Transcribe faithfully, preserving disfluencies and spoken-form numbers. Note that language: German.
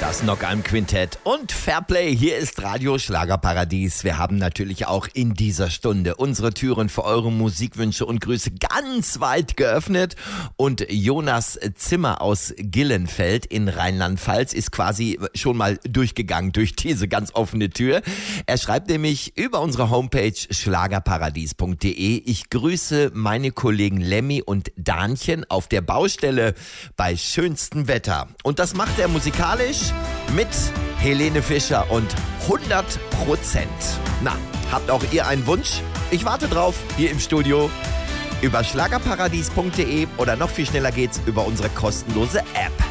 Das Knockheim Quintett und Fairplay. Hier ist Radio Schlagerparadies. Wir haben natürlich auch in dieser Stunde unsere Türen für eure Musikwünsche und Grüße ganz weit geöffnet. Und Jonas Zimmer aus Gillenfeld in Rheinland-Pfalz ist quasi schon mal durchgegangen durch diese ganz offene Tür. Er schreibt nämlich über unsere Homepage schlagerparadies punkt de: Ich grüße meine Kollegen Lemmy und Danchen auf der Baustelle bei schönstem Wetter. Und das macht er musikalisch mit Helene Fischer und hundert Prozent. Na, habt auch ihr einen Wunsch? Ich warte drauf, hier im Studio über schlagerparadies punkt de oder noch viel schneller geht's über unsere kostenlose App.